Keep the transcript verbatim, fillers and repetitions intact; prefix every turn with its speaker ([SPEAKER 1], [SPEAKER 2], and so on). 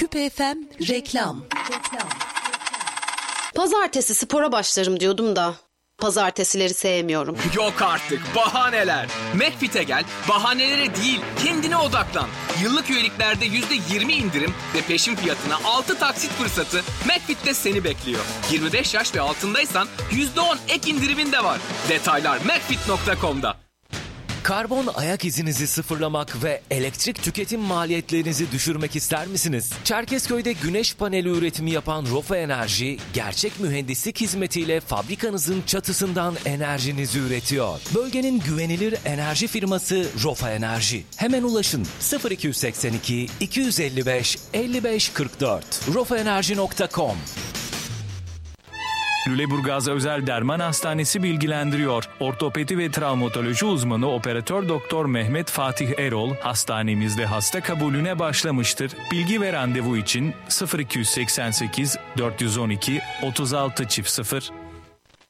[SPEAKER 1] Küpe F M reklam.
[SPEAKER 2] Pazartesi spora başlarım diyordum da pazartesileri sevmiyorum.
[SPEAKER 3] Yok artık bahaneler. McFit'e gel, bahanelere değil kendine odaklan. Yıllık üyeliklerde yüzde yirmi indirim ve peşin fiyatına altı taksit fırsatı McFit'te seni bekliyor. yirmi beş yaş ve altındaysan yüzde on ek indirimin de var. Detaylar macfit nokta com'da.
[SPEAKER 4] Karbon ayak izinizi sıfırlamak ve elektrik tüketim maliyetlerinizi düşürmek ister misiniz? Çerkezköy'de güneş paneli üretimi yapan Rofa Enerji, gerçek mühendislik hizmetiyle fabrikanızın çatısından enerjinizi üretiyor. Bölgenin güvenilir enerji firması Rofa Enerji. Hemen ulaşın sıfır iki seksen iki iki yüz elli beş elli beş kırk dört rofa enerji nokta com.
[SPEAKER 5] Lüleburgaz Özel Derman Hastanesi bilgilendiriyor. Ortopedi ve travmatoloji uzmanı operatör doktor Mehmet Fatih Erol hastanemizde hasta kabulüne başlamıştır. Bilgi ve randevu için sıfır iki seksen sekiz dört yüz on iki otuz altı sıfır